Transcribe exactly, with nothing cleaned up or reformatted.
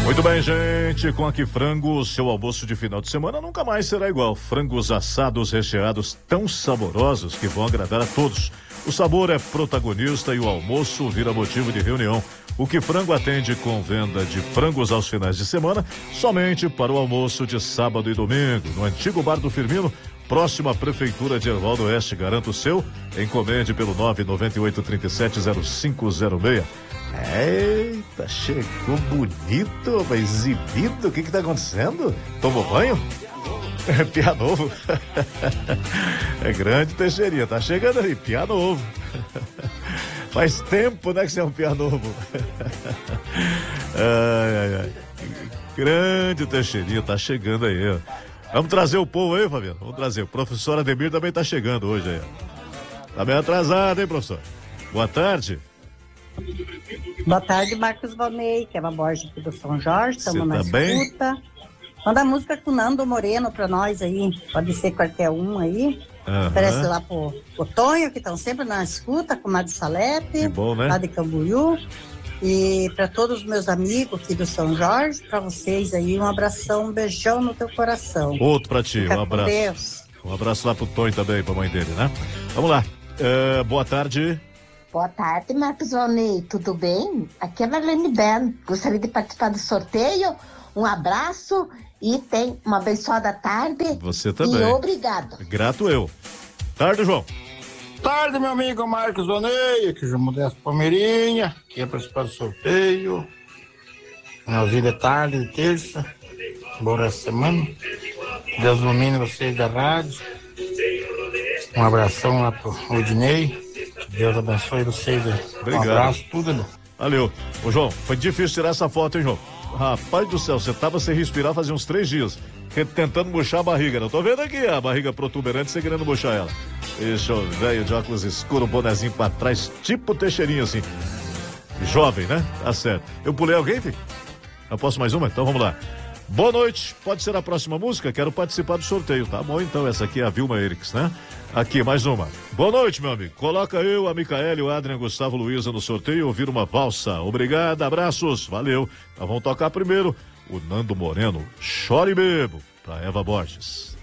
Muito bem, gente, com Aqui Frango, seu almoço de final de semana nunca mais será igual. Frangos assados recheados tão saborosos que vão agradar a todos. O sabor é protagonista e o almoço vira motivo de reunião. O Que Frango atende com venda de frangos aos finais de semana, somente para o almoço de sábado e domingo, no antigo Bar do Firmino, próximo à Prefeitura de Erval do Oeste. Garanta o seu, encomende pelo nove nove oito três sete zero cinco zero seis. Eita, chegou bonito, mas exibido, o que que tá acontecendo? Tomou banho? É piá novo. É grande Teixeirinha, tá chegando aí, piá novo. Faz tempo, né, que você é um piá novo. Ai, ai, ai. Grande Teixeirinha, tá chegando aí, ó. Vamos trazer o povo aí, Fabiano? Vamos trazer. O professor Ademir também tá chegando hoje aí, ó. Tá bem atrasado, hein, professor? Boa tarde. Boa tarde, Marcos Valnei, que é uma Borja aqui do São Jorge, estamos na tá bem? escuta. Manda música com o Nando Moreno pra nós aí, pode ser qualquer um aí. Aham. Oferece lá pro, pro Tonho, que estão sempre na escuta, com o Mário Salete, Que bom, né? lá de Camboriú. E para todos os meus amigos aqui do São Jorge, para vocês aí, um abração, um beijão no teu coração. Outro pra ti, Fica um com abraço. Deus. Um abraço lá pro Tonho também, pra mãe dele, né? Vamos lá. É, boa tarde. Boa tarde, Marcos Valnei, tudo bem? Aqui é a Marlene Ben, gostaria de participar do sorteio, um abraço e tem uma abençoada tarde. Você também. E obrigado. Grato eu. Tarde, João. Tarde, meu amigo Marcos Valnei, aqui é o João Modesto Palmeirinha, que é participar do sorteio. Finalzinho de tarde, de terça, boa essa semana. Deus ilumine vocês da rádio. Um abração lá pro Odinei. Deus abençoe vocês aí. Obrigado. Um abraço, tudo bom. Valeu. Ô, João, foi difícil tirar essa foto, hein, João? Rapaz do céu, você tava sem respirar fazia uns três dias, tentando murchar a barriga, né? Eu tô vendo aqui a barriga protuberante, você querendo murchar ela. Isso, velho de óculos escuro, bonezinho pra trás, tipo Teixeirinho assim. Jovem, né? Tá certo. Eu pulei alguém, filho? Eu posso mais uma? Então vamos lá. Boa noite, pode ser a próxima música? Quero participar do sorteio. Tá bom, então, essa aqui é a Vilma Eriks, né? Aqui, mais uma. Boa noite, meu amigo. Coloca eu, a Micaele, o Adrian, Gustavo, Luiza no sorteio e ouvir uma valsa. Obrigado, abraços, valeu. Então vamos tocar primeiro o Nando Moreno, Chore e Bebo, pra Eva Borges.